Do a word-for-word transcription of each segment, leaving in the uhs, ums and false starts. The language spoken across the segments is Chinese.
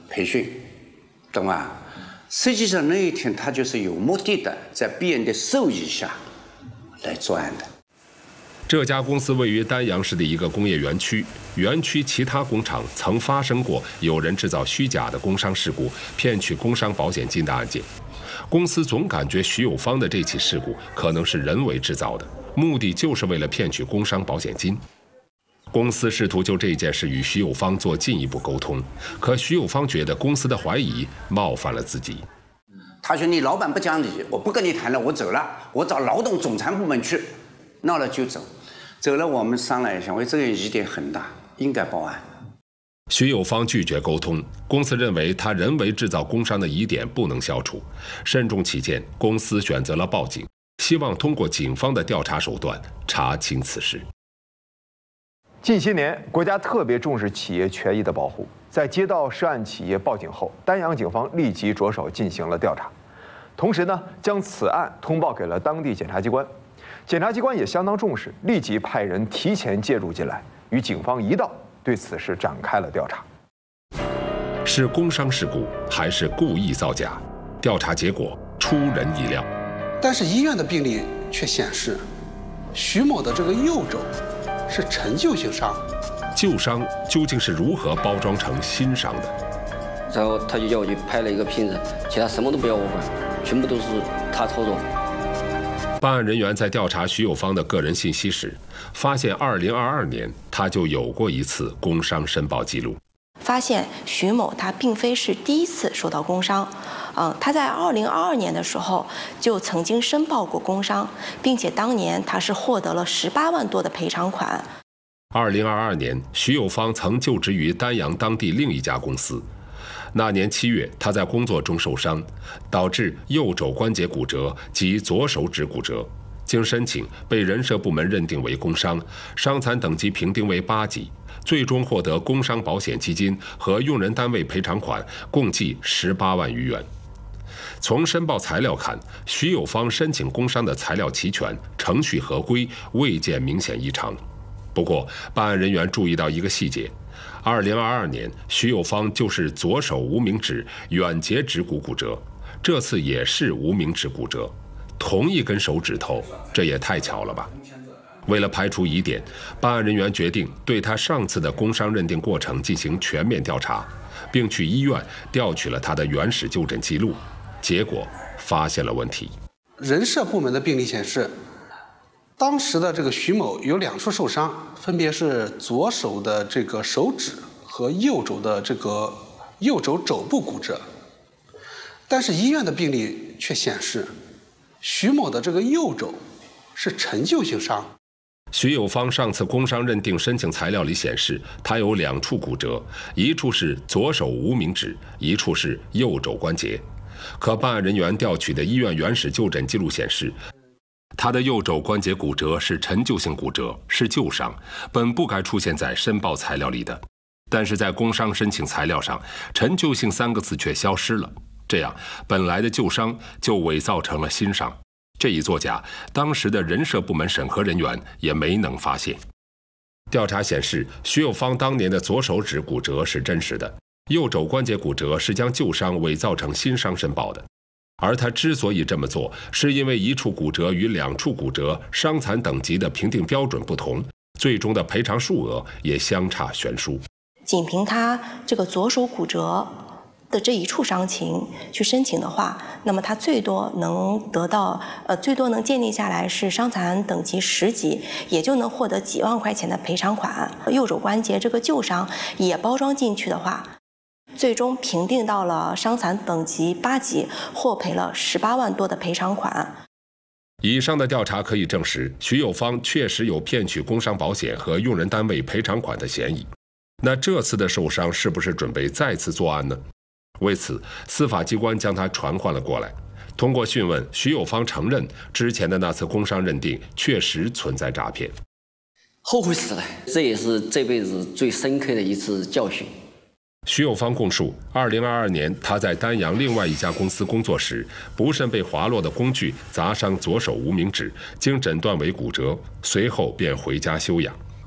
培训，懂吗？实际上那一天他就是有目的的，在别人的授意下来作案的。 这家公司位于丹阳市的一个工业园区，园区其他工厂曾发生过有人制造虚假的工伤事故，骗取工伤保险金的案件。公司总感觉徐有芳的这起事故可能是人为制造的，目的就是为了骗取工伤保险金。公司试图就这件事与徐有芳做进一步沟通，可徐有芳觉得公司的怀疑冒犯了自己。 他说：“你老板不讲理，我不跟你谈了，我走了，我找劳动总裁部门去，闹了就走。走了，我们商量一下，我这个疑点很大，应该报案。” 徐有芳拒绝沟通，公司认为他人为制造工伤的疑点不能消除，慎重起见，公司选择了报警，希望通过警方的调查手段查清此事。 近些年，国家特别重视企业权益的保护。在接到涉案企业报警后，丹阳警方立即着手进行了调查，同时呢，将此案通报给了当地检察机关。检察机关也相当重视，立即派人提前介入进来，与警方一道对此事展开了调查。 是工伤事故还是故意造假？调查结果出人意料。 但是医院的病历却显示，徐某的这个右肘是陈旧性伤， 旧伤究竟是如何包装成新伤的？ 然后他就叫我去拍了一个片子，其他什么都不要我管，全部都是他操作。 办案人员在调查徐有芳的个人信息时，发现二零二二年他就有过一次工伤申报记录。 发现徐某他并非是第一次受到工伤，嗯，他在二零二二年的时候就曾经申报过工伤，并且当年他是获得了十八万多的赔偿款。 二零二二年，徐有芳曾就职于丹阳当地另一家公司。那年七月，他在工作中受伤，导致右肘关节骨折及左手指骨折。经申请，被人社部门认定为工伤，伤残等级评定为八级，最终获得工伤保险基金和用人单位赔偿款，共计十八万余元。从申报材料看，徐有芳申请工伤的材料齐全，程序合规，未见明显异常。不过，办案人员注意到一个细节。二零二二年，徐有芳就是左手无名指远节指骨骨折，这次也是无名指骨折，同一根手指头，这也太巧了吧？为了排除疑点，办案人员决定对他上次的工伤认定过程进行全面调查，并去医院调取了他的原始就诊记录，结果发现了问题。 人社部门的病历显示，当时的这个徐某有两处受伤，分别是左手的这个手指和右肘的这个右肘肘部骨折，但是医院的病历却显示，徐某的这个右肘是陈旧性伤。 徐有芳上次工伤认定申请材料里显示，他有两处骨折，一处是左手无名指，一处是右肘关节。可办案人员调取的医院原始就诊记录显示，他的右肘关节骨折是陈旧性骨折，是旧伤，本不该出现在申报材料里的。但是在工伤申请材料上，陈旧性三个字却消失了，这样本来的旧伤就伪造成了新伤。这一作假，当时的人社部门审核人员也没能发现。调查显示，徐有芳当年的左手指骨折是真实的，右肘关节骨折是将旧伤伪造成新伤申报的。而他之所以这么做，是因为一处骨折与两处骨折伤残等级的评定标准不同，最终的赔偿数额也相差悬殊。 仅凭他这个左手骨折的这一处伤情去申请的话，那么他最多能得到呃最多能鉴定下来是伤残等级十级，也就能获得几万块钱的赔偿款。右肘关节这个旧伤也包装进去的话，最终评定到了伤残等级八级，获赔了十八万多的赔偿款。 以上的调查可以证实，徐有芳确实有骗取工伤保险和用人单位赔偿款的嫌疑。那这次的受伤是不是准备再次作案呢？为此，司法机关将他传唤了过来。通过讯问，徐有芳承认之前的那次工伤认定确实存在诈骗。 后悔死了，这也是这辈子最深刻的一次教训。 徐有芳供述，二零二二年他在丹阳另外一家公司工作时，不慎被滑落的工具砸伤左手无名指，经诊断为骨折，随后便回家休养。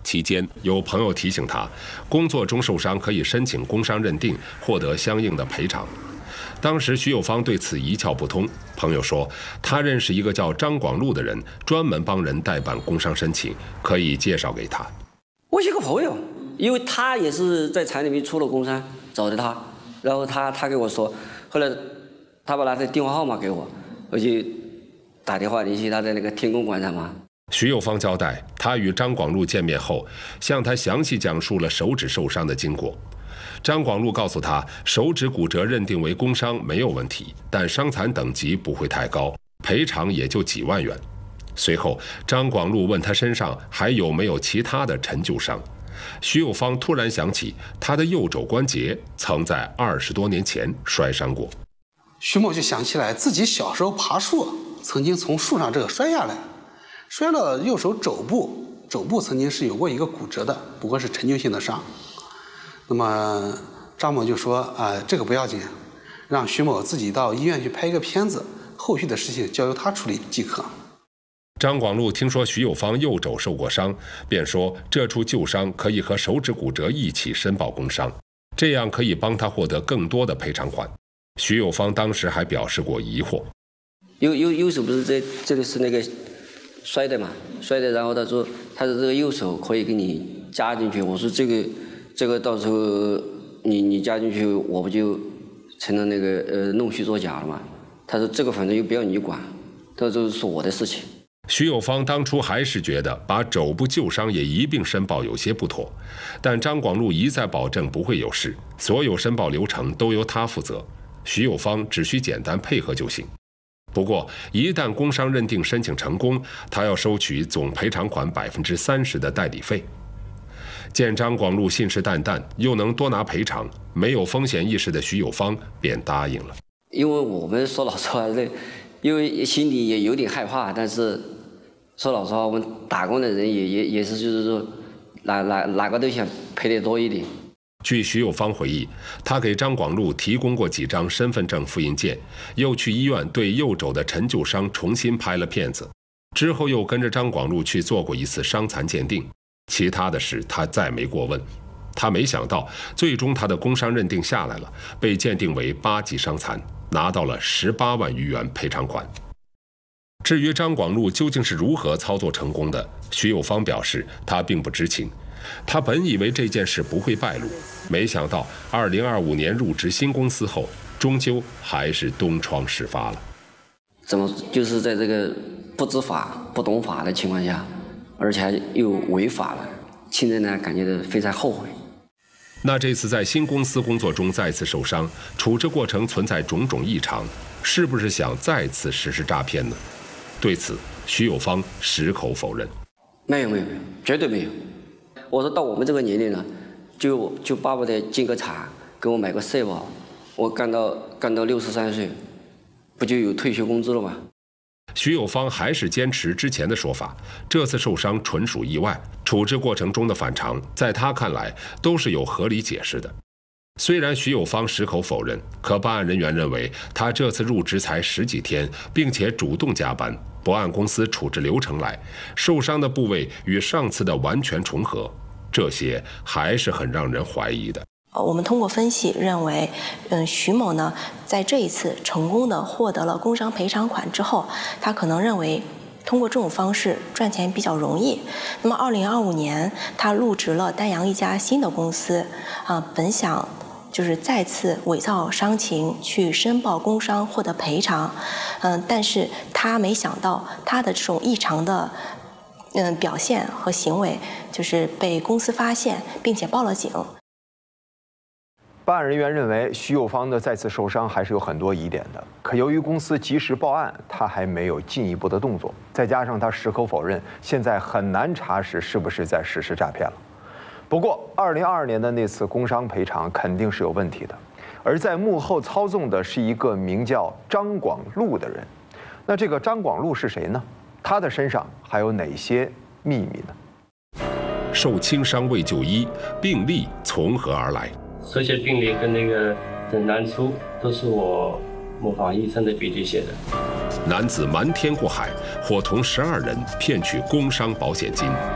期间，有朋友提醒他，工作中受伤可以申请工伤认定，获得相应的赔偿。当时徐有芳对此一窍不通。朋友说，他认识一个叫张广禄的人，专门帮人代办工伤申请，可以介绍给他。 我有个朋友，因为他也是在厂里面出了工伤，找的他，然后他他给我说，后来他把他的电话号码给我，我就打电话联系他在那个天宫广场嘛。 徐有芳交代，他与张广禄见面后，向他详细讲述了手指受伤的经过。张广禄告诉他，手指骨折认定为工伤没有问题，但伤残等级不会太高，赔偿也就几万元。随后，张广禄问他身上还有没有其他的陈旧伤。徐有芳突然想起，他的右肘关节曾在二十多年前摔伤过。 徐某就想起来自己小时候爬树，曾经从树上这个摔下来，摔了右手肘部，肘部曾经是有过一个骨折的，不过是陈旧性的伤。那么张某就说啊、呃，这个不要紧，让徐某自己到医院去拍一个片子，后续的事情交由他处理即可。 张广禄听说徐有芳右肘受过伤，便说这处旧伤可以和手指骨折一起申报工伤，这样可以帮他获得更多的赔偿款。徐有芳当时还表示过疑惑， 右右右手不是这这里是那个摔的嘛，摔的，然后他说他说这个右手可以给你加进去，我说这个这个到时候你你加进去，我不就成了那个呃弄虚作假了嘛？他说这个反正又不要你管，他说这是我的事情。 徐有芳当初还是觉得把肘部旧伤也一并申报有些不妥，但张广禄一再保证不会有事，所有申报流程都由他负责，徐有芳只需简单配合就行。不过，一旦工伤认定申请成功，他要收取总赔偿款百分之三十的代理费。见张广禄信誓旦旦，又能多拿赔偿，没有风险意识的徐有芳便答应了。 因为我们说老实话，这因为心里也有点害怕，但是说老实话，我们打工的人也也也是就是说，哪哪哪个都想赔得多一点。 据徐有芳回忆，他给张广禄提供过几张身份证复印件，又去医院对右肘的陈旧伤重新拍了片子，之后又跟着张广禄去做过一次伤残鉴定。其他的事他再没过问。他没想到，最终他的工伤认定下来了，被鉴定为八级伤残，拿到了十八万余元赔偿款。至于张广禄究竟是如何操作成功的，徐有芳表示他并不知情。他本以为这件事不会败露，没想到二零二五年入职新公司后，终究还是东窗事发了。 怎么就是在这个不知法、不懂法的情况下，而且又违法了，现在呢感觉到非常后悔。 那这次在新公司工作中再次受伤，处置过程存在种种异常，是不是想再次实施诈骗呢？对此，徐有芳矢口否认。 没有没有没有，绝对没有。我说到我们这个年龄了，就就巴不得进个厂，给我买个社保，我干到干到六十三岁，不就有退休工资了吗？ 徐有芳还是坚持之前的说法，这次受伤纯属意外，处置过程中的反常，在他看来都是有合理解释的。虽然徐有芳矢口否认，可办案人员认为他这次入职才十几天，并且主动加班，不按公司处置流程来，受伤的部位与上次的完全重合，这些还是很让人怀疑的。 我们通过分析认为，嗯，徐某呢，在这一次成功的获得了工伤赔偿款之后，他可能认为通过这种方式赚钱比较容易。那么，二零二五年他入职了丹阳一家新的公司，啊，本想就是再次伪造伤情去申报工伤获得赔偿，嗯，但是他没想到他的这种异常的嗯表现和行为，就是被公司发现，并且报了警。 办案人员认为，徐有芳的再次受伤还是有很多疑点的。可由于公司及时报案，他还没有进一步的动作，再加上他矢口否认，现在很难查实是不是在实施诈骗了。不过，二零二二年的那次工伤赔偿肯定是有问题的，而在幕后操纵的是一个名叫张广禄的人。那这个张广禄是谁呢？他的身上还有哪些秘密呢？ 受轻伤未就医，病历从何而来？ 手写病历跟那个诊断书都是我模仿医生的笔迹写的。 男子瞒天过海，伙同十二人骗取工伤保险金。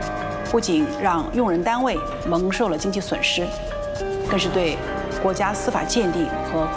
不仅让用人单位蒙受了经济损失，更是对国家司法鉴定和